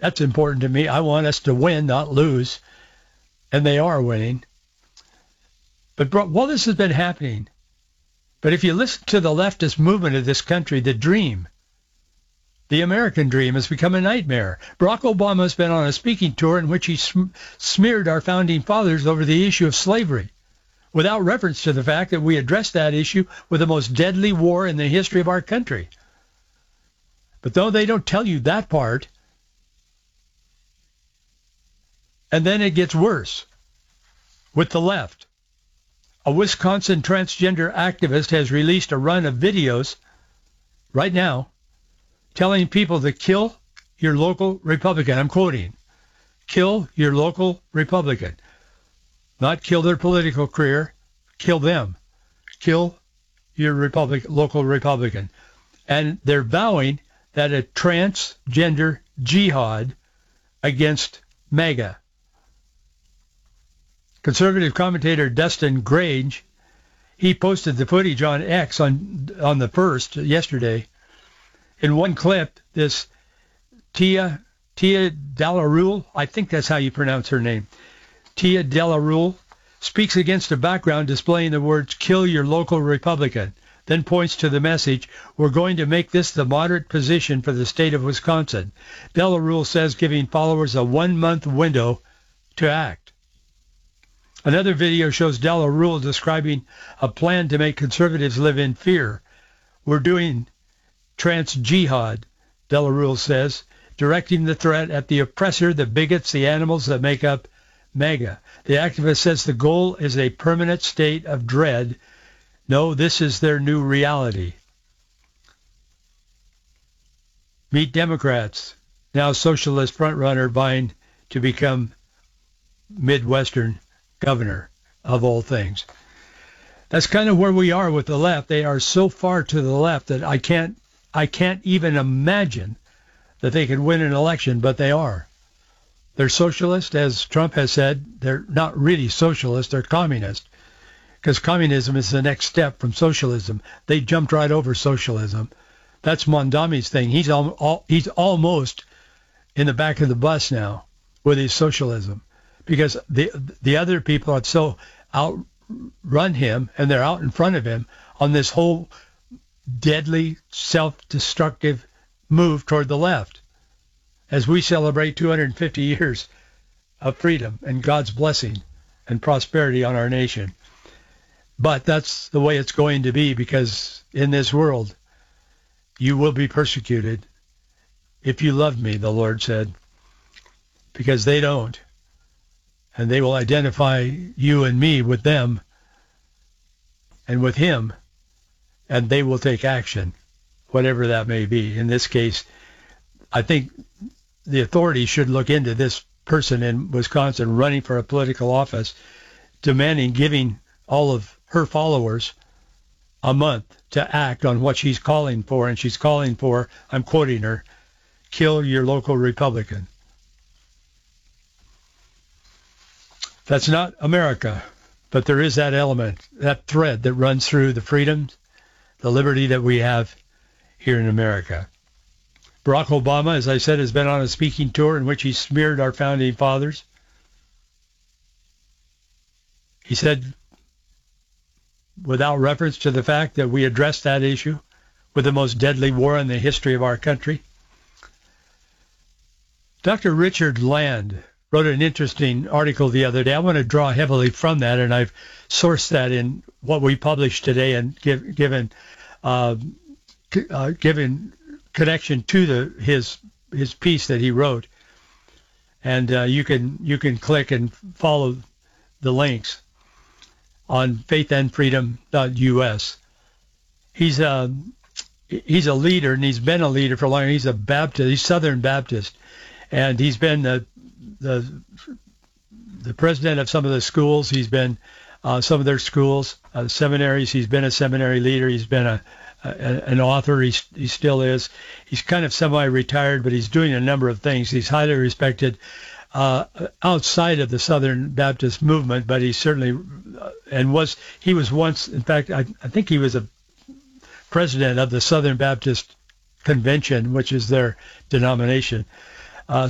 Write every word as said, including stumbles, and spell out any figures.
That's important to me. I want us to win, not lose. And they are winning. But bro, while this has been happening, but if you listen to the leftist movement of this country, the dream, the American dream has become a nightmare. Barack Obama has been on a speaking tour in which he sm- smeared our founding fathers over the issue of slavery, without reference to the fact that we addressed that issue with the most deadly war in the history of our country. But though they don't tell you that part, and then it gets worse with the left. A Wisconsin transgender activist has released a run of videos right now telling people to kill your local Republican. I'm quoting, kill your local Republican. Not kill their political career, kill them. Kill your Republic, local Republican. And they're vowing that a transgender jihad against MAGA. Conservative commentator Dustin Grange, he posted the footage on X on on the first yesterday. In one clip, this Tia Tia Delarue, I think that's how you pronounce her name, Tia Delarue, speaks against a background displaying the words "Kill your local Republican," then points to the message, "We're going to make this the moderate position for the state of Wisconsin." Delarue says, giving followers a one-month window to act. Another video shows Delarue describing a plan to make conservatives live in fear. "We're doing trans jihad," Delarue says, directing the threat at the oppressor, the bigots, the animals that make up MAGA. The activist says the goal is a permanent state of dread. No, this is their new reality. Meet Democrats, now socialist frontrunner vying to become Midwestern governor of all things. That's kind of where we are with the left. They are so far to the left that I can't I can't even imagine that they could win an election, but they are. They're socialist, as Trump has said. They're not really socialist, they're communist, because communism is the next step from socialism. They jumped right over socialism. That's Mondami's thing. He's al- al- he's almost in the back of the bus now with his socialism, because the the other people have so outrun him, and they're out in front of him on this whole deadly, self-destructive move toward the left as we celebrate two hundred fifty years of freedom and God's blessing and prosperity on our nation. But that's the way it's going to be, because in this world you will be persecuted if you love me, the Lord said, because they don't. And they will identify you and me with them and with him, and they will take action, whatever that may be. In this case, I think the authorities should look into this person in Wisconsin running for a political office, demanding, giving all of her followers a month to act on what she's calling for. And she's calling for, I'm quoting her, "Kill your local Republican." That's not America, but there is that element, that thread that runs through the freedoms, the liberty that we have here in America. Barack Obama, as I said, has been on a speaking tour in which he smeared our founding fathers. He said, without reference to the fact that we addressed that issue with the most deadly war in the history of our country. Doctor Richard Land wrote an interesting article the other day. I want to draw heavily from that, and I've sourced that in what we published today and give, given uh, uh, given connection to the his his piece that he wrote. And uh, you can you can click and follow the links on faith and freedom dot U S. He's a he's a leader, and he's been a leader for a long time. He's a Baptist. He's Southern Baptist, and he's been the the the president of some of the schools. He's been uh, some of their schools, uh, seminaries. He's been a seminary leader. He's been a, a an author. He he still is. He's kind of semi-retired, but he's doing a number of things. He's highly respected uh, outside of the Southern Baptist movement, but he certainly uh, and was he was once. In fact, I, I think he was a president of the Southern Baptist Convention, which is their denomination.